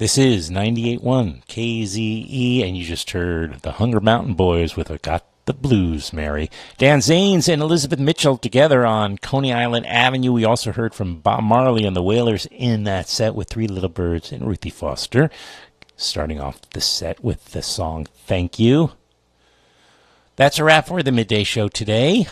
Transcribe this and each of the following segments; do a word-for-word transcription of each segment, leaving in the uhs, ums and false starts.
This is ninety-eight point one K Z E, and you just heard the Hunger Mountain Boys with a Got the Blues, Mary. Dan Zanes and Elizabeth Mitchell together on Coney Island Avenue. We also heard from Bob Marley and the Wailers in that set with Three Little Birds and Ruthie Foster. Starting off the set with the song Thank You. That's a wrap for the Midday Show today.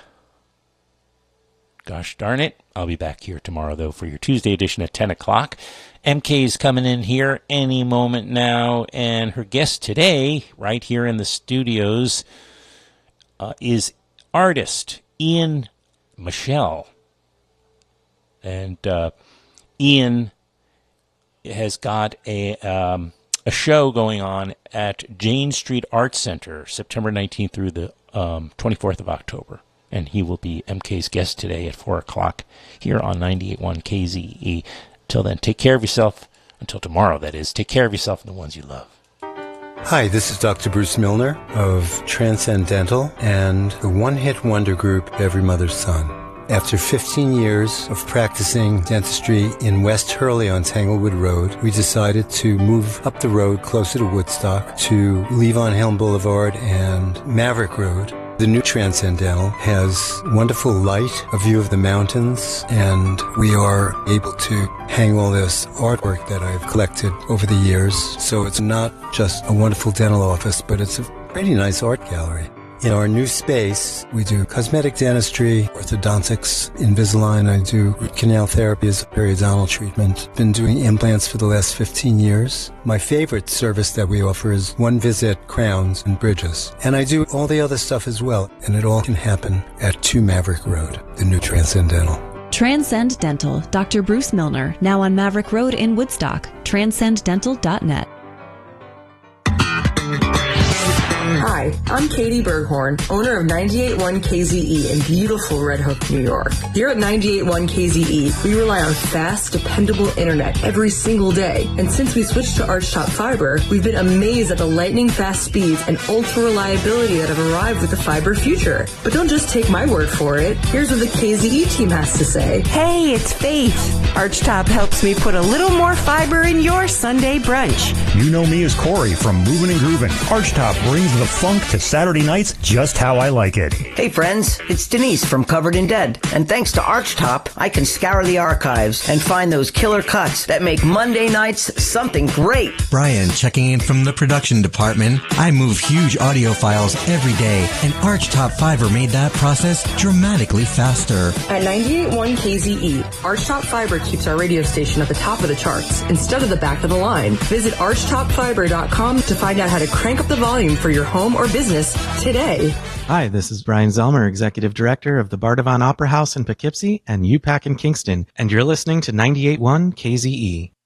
Gosh darn it. I'll be back here tomorrow, though, for your Tuesday edition at ten o'clock. M K's coming in here any moment now, and her guest today, right here in the studios, uh, is artist Ian Michelle. And uh, Ian has got a um, a show going on at Jane Street Arts Center, September nineteenth through the um, twenty-fourth of October. And he will be M K's guest today at four o'clock here on ninety-eight point one K Z E. Until then, take care of yourself. Until tomorrow, that is. Take care of yourself and the ones you love. Hi, this is Doctor Bruce Milner of Transcendental and the one-hit wonder group Every Mother's Son. After fifteen years of practicing dentistry in West Hurley on Tanglewood Road, we decided to move up the road closer to Woodstock to Levon Helm Boulevard and Maverick Road. The new Transcendental has wonderful light, a view of the mountains, and we are able to hang all this artwork that I've collected over the years. So it's not just a wonderful dental office, but it's a pretty nice art gallery. In our new space, we do cosmetic dentistry, orthodontics, Invisalign. I do root canal therapy as a periodontal treatment. Been doing implants for the last fifteen years. My favorite service that we offer is one-visit crowns and bridges. And I do all the other stuff as well. And it all can happen at two Maverick Road, the new Transcendental. Transcend Dental, Doctor Bruce Milner, now on Maverick Road in Woodstock. transcend dental dot net. Hi, I'm Katie Berghorn, owner of ninety-eight point one K Z E in beautiful Red Hook, New York. Here at ninety-eight point one K Z E, we rely on fast, dependable internet every single day. And since we switched to Archtop Fiber, we've been amazed at the lightning-fast speeds and ultra-reliability that have arrived with the fiber future. But don't just take my word for it. Here's what the K Z E team has to say. Hey, it's Faith. Archtop helps me put a little more fiber in your Sunday brunch. You know me as Corey from Movin' and Groovin'. Archtop brings the funk to Saturday nights just how I like it. Hey friends, it's Denise from Covered in Dead. And thanks to Archtop, I can scour the archives and find those killer cuts that make Monday nights something great. Brian checking in from the production department. I move huge audio files every day, and Archtop Fiber made that process dramatically faster. At ninety-eight point one K Z E, Archtop Fiber keeps our radio station at the top of the charts instead of the back of the line. Visit archtop fiber dot com to find out how to crank up the volume for your home or business today. Hi, this is Brian Zelmer, Executive Director of the Bardavon Opera House in Poughkeepsie and U PAC in Kingston, and you're listening to ninety-eight point one K Z E.